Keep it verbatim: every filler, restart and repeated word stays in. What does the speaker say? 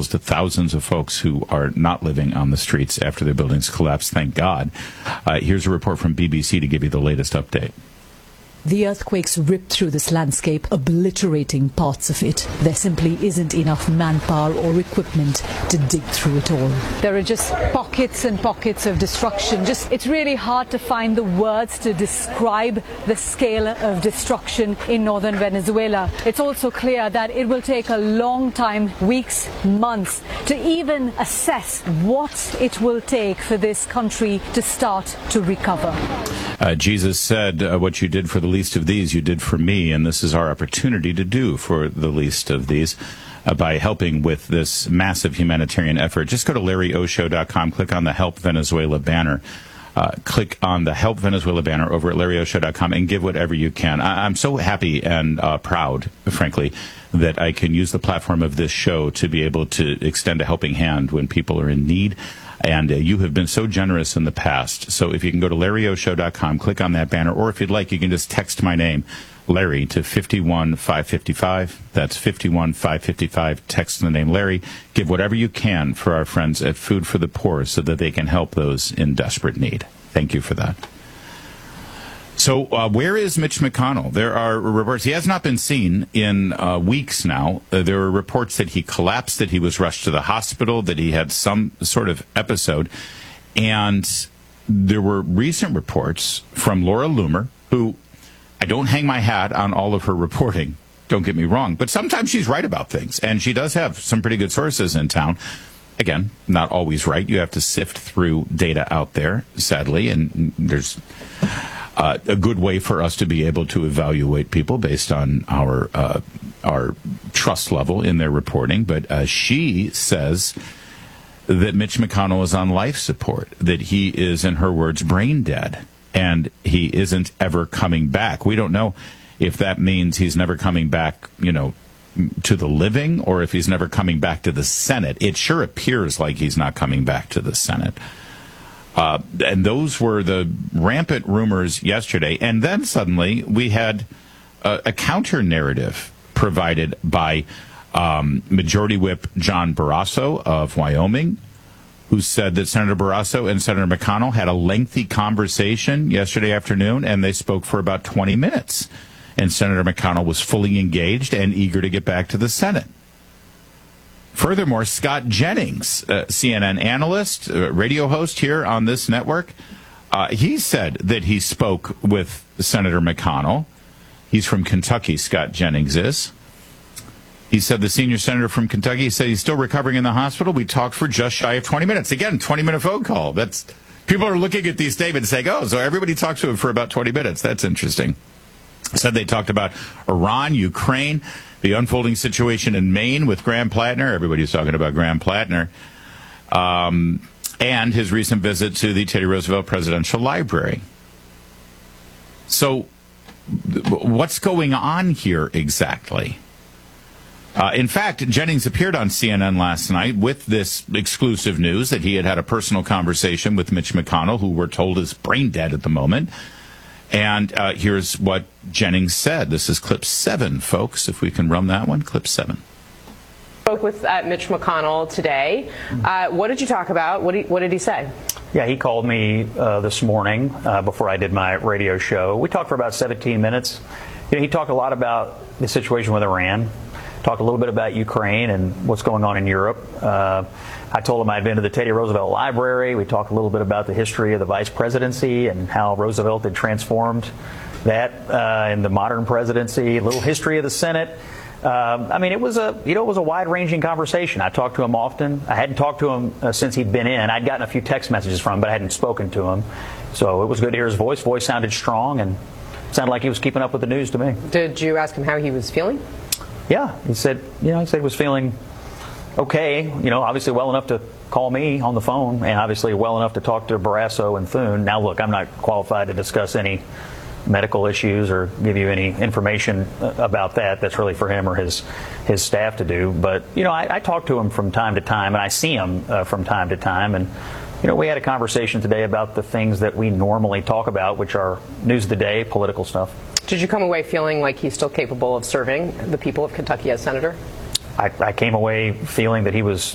hospitals to thousands of folks who are not living on the streets after their buildings collapsed, thank God. Uh, here's a report from B B C to give you the latest update. The earthquakes ripped through this landscape, obliterating parts of it. There simply isn't enough manpower or equipment to dig through it all. There are just pockets and pockets of destruction. Just, it's really hard to find the words to describe the scale of destruction in northern Venezuela. It's also clear that it will take a long time, weeks, months, to even assess what it will take for this country to start to recover. Uh, Jesus said, uh, what you did for the least of these, you did for me, and this is our opportunity to do for the least of these uh, by helping with this massive humanitarian effort. Just go to Larry O Show dot com, click on the Help Venezuela banner. Uh, click on the Help Venezuela banner over at Larry O Show dot com and give whatever you can. I- I'm so happy and uh, proud, frankly, that I can use the platform of this show to be able to extend a helping hand when people are in need. And uh, you have been so generous in the past. So if you can go to Larry O Show dot com, click on that banner, or if you'd like, you can just text my name, Larry, to five one five five five. That's five one five five five. Text the name Larry. Give whatever you can for our friends at Food for the Poor so that they can help those in desperate need. Thank you for that. So uh, where is Mitch McConnell? There are reports. He has not been seen in uh, weeks now. Uh, there are reports that he collapsed, that he was rushed to the hospital, that he had some sort of episode. And there were recent reports from Laura Loomer, who I don't hang my hat on all of her reporting, don't get me wrong, but sometimes she's right about things. And she does have some pretty good sources in town. Again, not always right. You have to sift through data out there, sadly, and there's Uh, a good way for us to be able to evaluate people based on our uh, our trust level in their reporting. But uh, she says that Mitch McConnell is on life support, that he is, in her words, brain dead, and he isn't ever coming back. We don't know if that means he's never coming back, you know, to the living, or if he's never coming back to the Senate. It sure appears like he's not coming back to the Senate. Uh, and those were the rampant rumors yesterday. And then suddenly we had a, a counter narrative provided by um, Majority Whip John Barrasso of Wyoming, who said that Senator Barrasso and Senator McConnell had a lengthy conversation yesterday afternoon, and they spoke for about twenty minutes. And Senator McConnell was fully engaged and eager to get back to the Senate. Furthermore, Scott Jennings, uh, C N N analyst, uh, radio host here on this network, uh, he said that he spoke with Senator McConnell. He's from Kentucky, Scott Jennings is. He said the senior senator from Kentucky said he's still recovering in the hospital. We talked for just shy of twenty minutes. Again, twenty-minute phone call. That's people are looking at these statements saying, oh, so everybody talked to him for about twenty minutes. That's interesting. Said they talked about Iran, Ukraine, the unfolding situation in Maine with Graham Plattner. Everybody's talking about Graham Plattner. Um, and his recent visit to the Teddy Roosevelt Presidential Library. So what's going on here exactly? Uh, in fact, Jennings appeared on C N N last night with this exclusive news that he had had a personal conversation with Mitch McConnell, who we're told is brain dead at the moment. And uh, here's what Jennings said. This is clip seven, folks, if we can run that one. Clip seven. Spoke with uh, Mitch McConnell today. Uh, what did you talk about? What, did he, what did he say? Yeah, he called me uh, this morning uh, before I did my radio show. We talked for about seventeen minutes. You know, he talked a lot about the situation with Iran, talked a little bit about Ukraine and what's going on in Europe. Uh, I told him I'd been to the Teddy Roosevelt Library. We talked a little bit about the history of the vice presidency and how Roosevelt had transformed that uh, in the modern presidency, a little history of the Senate. Um, I mean, it was a, you know, it was a wide-ranging conversation. I talked to him often. I hadn't talked to him uh, since he'd been in. I'd gotten a few text messages from him, but I hadn't spoken to him. So it was good to hear his voice. Voice sounded strong and sounded like he was keeping up with the news to me. Did you ask him how he was feeling? Yeah, he said, you know, he said he was feeling okay, you know, obviously well enough to call me on the phone and obviously well enough to talk to Barrasso and Thune. Now, look, I'm not qualified to discuss any medical issues or give you any information about that. That's really for him or his his staff to do. But, you know, I, I talk to him from time to time, and I see him uh, from time to time. And, you know, we had a conversation today about the things that we normally talk about, which are news of the day, political stuff. Did you come away feeling like he's still capable of serving the people of Kentucky as senator? I, I came away feeling that he was